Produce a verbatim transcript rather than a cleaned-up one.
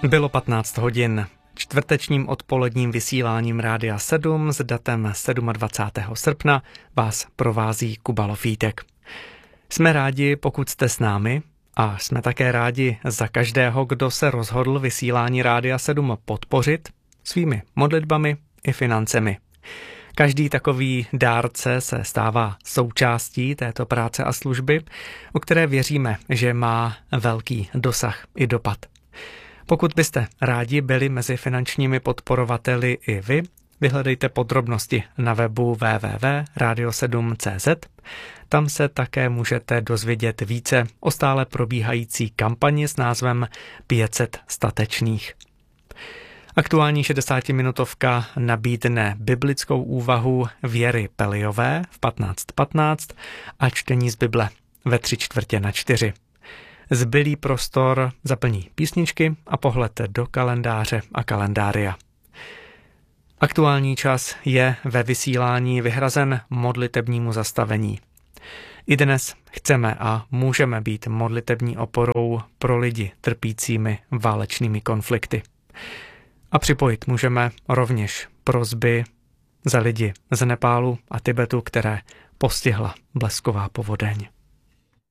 Bylo patnáct hodin. Čtvrtečním odpoledním vysíláním Rádia sedm s datem dvacátého sedmého srpna vás provází Kuba Lofítek. Jsme rádi, pokud jste s námi, a jsme také rádi za každého, kdo se rozhodl vysílání Rádia sedm podpořit svými modlitbami i financemi. Každý takový dárce se stává součástí této práce a služby, u které věříme, že má velký dosah i dopad. Pokud byste rádi byli mezi finančními podporovateli i vy, vyhledejte podrobnosti na webu w w w tečka radio sedm tečka c z. Tam se také můžete dozvědět více o stále probíhající kampani s názvem pět set statečných. Aktuální šedesátiminutovka nabídne biblickou úvahu Věry Peliové v patnáct patnáct a čtení z Bible ve tři čtvrtě na čtyři. Zbylý prostor zaplní písničky a pohled do kalendáře a kalendária. Aktuální čas je ve vysílání vyhrazen modlitebnímu zastavení. I dnes chceme a můžeme být modlitební oporou pro lidi trpícími válečnými konflikty. A připojit můžeme rovněž prosby za lidi z Nepálu a Tibetu, které postihla blesková povodeň.